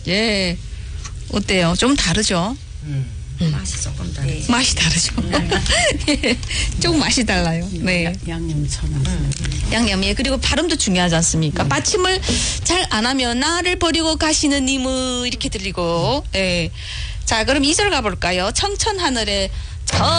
예. 어때요? 좀 다르죠? 맛이 조금 다르지. 맛이 다르죠? 예. 조금 맛이 달라요. 네. 양념이 참. 양념, 예. 그리고 발음도 중요하지 않습니까? 받침을 잘 안 하면 나를 버리고 가시는 님은 이렇게 들리고, 예. 자, 그럼 2절 가볼까요? 청천하늘에 저